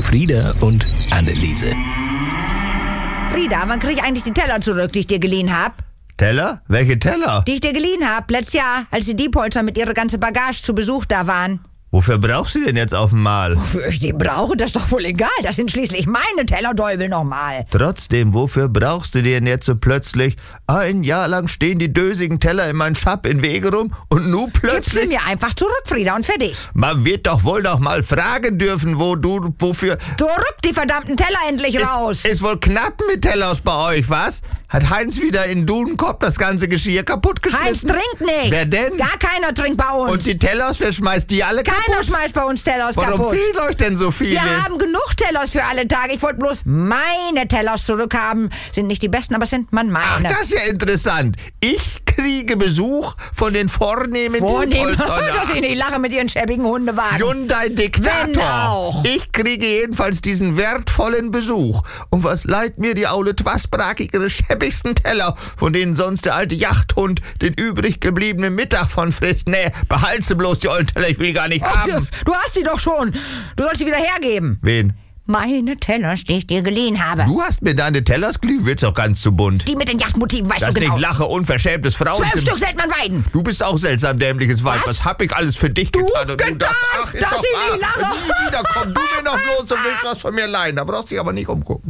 Frieda und Anneliese. Frieda, wann krieg ich eigentlich die Teller zurück, die ich dir geliehen hab? Teller? Welche Teller? Die ich dir geliehen hab, letztes Jahr, als die Diepholzer mit ihrer ganzen Bagage zu Besuch da waren. Wofür brauchst du denn jetzt auf einmal? Wofür ich die brauche, das ist doch wohl egal. Das sind schließlich meine Teller, Däubel nochmal. Trotzdem, wofür brauchst du denn jetzt so plötzlich? Ein Jahr lang stehen die dösigen Teller in meinem Schab in Wege rum und nu Gibst plötzlich... sie mir einfach zurück, Frieda, und fertig. Man wird doch wohl noch mal fragen dürfen, wofür... Zurück die verdammten Teller endlich raus. Ist wohl knapp mit Tellers bei euch, was? Hat Heinz wieder in Dudenkopf das ganze Geschirr kaputtgeschmissen? Heinz trinkt nicht. Wer denn? Gar keiner trinkt bei uns. Und die Tellers, wer schmeißt die alle kaputt? Keiner schmeißt bei uns Tellers Warum kaputt. fehlen euch denn so viele? Wir haben genug Tellers für alle Tage. Ich wollte bloß meine Tellers zurückhaben. Sind nicht die besten, aber sind meine. Ach, das ist ja interessant. Ich kriege Besuch von den vornehmen Diepholzern. Dass ich nicht lache mit ihren schäbigen Hundewagen. Hyundai-Diktator. Wenn auch. Ich kriege jedenfalls diesen wertvollen Besuch. Und was leiht mir die aule Twasbrake ihre schäbigsten Teller, von denen sonst der alte Jachthund den übrig gebliebenen Mittag von frisst? Nee, behalte sie bloß die ollen Teller, ich will gar nicht haben. Du hast sie doch schon. Du sollst sie wieder hergeben. Wen? Meine Tellers, die ich dir geliehen habe. Du hast mir deine Tellers geliehen, wird's doch ganz zu bunt. Die mit den Yachtmotiven, weißt Das du genau. nicht lache, unverschämtes 12 Frauenzimmer. Stück Seltmann Weiden. Du bist auch seltsam dämliches Weib. Was hab ich alles für dich getan? Und getan, das, ist dass doch ich wahr. nicht lache. Nie wieder komm du mir noch bloß und willst was von mir leihen. Da brauchst du dich aber nicht umgucken.